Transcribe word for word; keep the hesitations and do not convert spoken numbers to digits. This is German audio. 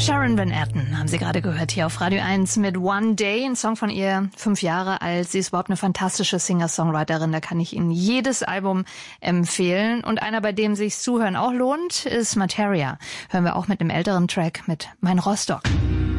Sharon Van Etten haben Sie gerade gehört hier auf Radio eins mit One Day, ein Song von ihr, fünf Jahre alt. Sie ist überhaupt eine fantastische Singer-Songwriterin, da kann ich Ihnen jedes Album empfehlen. Und einer, bei dem sich's Zuhören auch lohnt, ist Materia. Hören wir auch mit einem älteren Track mit Mein Rostock.